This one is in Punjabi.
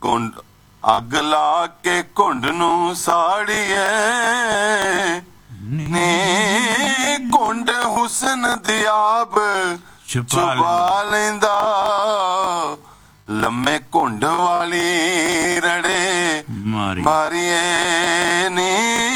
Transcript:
ਘੁੰਡ ਅੱਗ ਲਾ ਕੇ ਘੁੰਡ ਨੂੰ ਸਾੜੀਏ ਨੀ ਘੁੰਡ ਹੁਸਨ ਦੀ ਆਬ ਛੁਪਾ ਲੈਂਦਾ ਲੰਮੇ ਘੁੰਡ ਵਾਲੀ ਰੜੇ ਮਾਰੀਏ ਨੀ